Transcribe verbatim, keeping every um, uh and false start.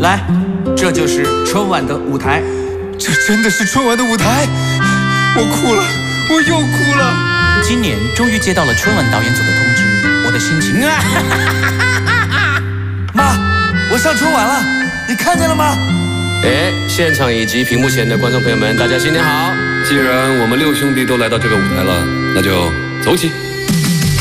来，这就是春晚的舞台。 这真的是春晚的舞台，我哭了，我又哭了。 今年终于接到了春晚导演组的通知，我的心情啊！ 妈，我上春晚了，你看见了吗？ 哎，现场以及屏幕前的观众朋友们，大家新年好！ 既然我们六兄弟都来到这个舞台了，那就走起！